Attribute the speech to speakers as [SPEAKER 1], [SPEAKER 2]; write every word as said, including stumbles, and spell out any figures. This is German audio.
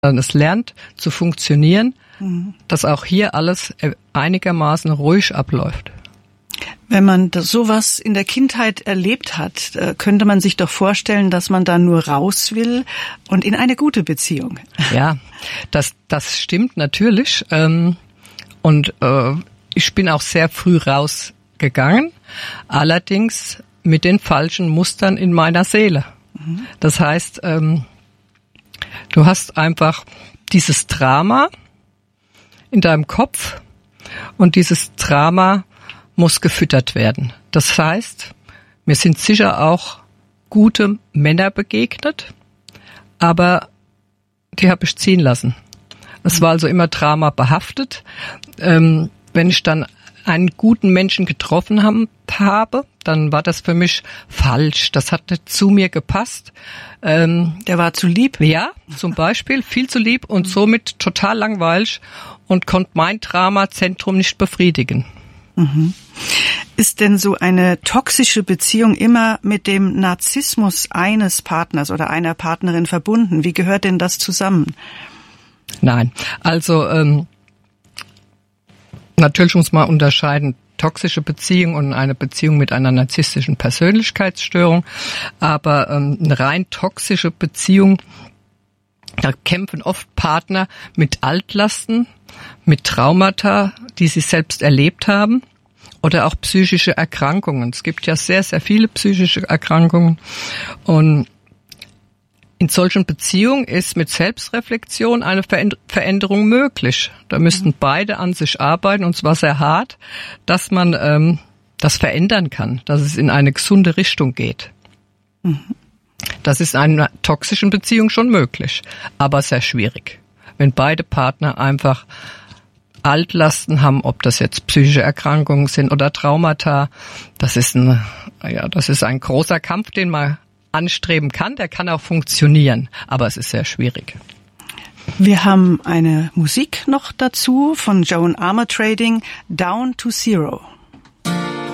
[SPEAKER 1] es lernt zu funktionieren, mhm. dass auch hier alles einigermaßen ruhig abläuft.
[SPEAKER 2] Wenn man sowas in der Kindheit erlebt hat, könnte man sich doch vorstellen, dass man da nur raus will und in eine gute Beziehung.
[SPEAKER 1] Ja, das, das stimmt natürlich. Und ich bin auch sehr früh rausgegangen, allerdings mit den falschen Mustern in meiner Seele. Mhm. Das heißt, du hast einfach dieses Drama in deinem Kopf und dieses Drama muss gefüttert werden. Das heißt, mir sind sicher auch gute Männer begegnet, aber die habe ich ziehen lassen. Es war also immer Drama behaftet. Ähm, wenn ich dann einen guten Menschen getroffen haben, habe, dann war das für mich falsch. Das hat nicht zu mir gepasst. Ähm,
[SPEAKER 2] Der war zu lieb?
[SPEAKER 1] Ja, zum Beispiel, viel zu lieb und somit total langweilig und konnte mein Dramazentrum nicht befriedigen.
[SPEAKER 2] Mhm. Ist denn so eine toxische Beziehung immer mit dem Narzissmus eines Partners oder einer Partnerin verbunden? Wie gehört denn das zusammen?
[SPEAKER 1] Nein, also ähm, natürlich muss man unterscheiden, toxische Beziehung und eine Beziehung mit einer narzisstischen Persönlichkeitsstörung. Aber ähm, eine rein toxische Beziehung, da kämpfen oft Partner mit Altlasten, mit Traumata, die sie selbst erlebt haben, oder auch psychische Erkrankungen. Es gibt ja sehr, sehr viele psychische Erkrankungen. Und in solchen Beziehungen ist mit Selbstreflexion eine Veränderung möglich. Da müssten beide an sich arbeiten, und zwar sehr hart, dass man ähm, das verändern kann, dass es in eine gesunde Richtung geht. Mhm. Das ist in einer toxischen Beziehung schon möglich, aber sehr schwierig. Wenn beide Partner einfach Altlasten haben, ob das jetzt psychische Erkrankungen sind oder Traumata, das ist ein, ja, das ist ein großer Kampf, den man anstreben kann. Der kann auch funktionieren, aber es ist sehr schwierig.
[SPEAKER 2] Wir haben eine Musik noch dazu von Joan Armatrading, Down to Zero.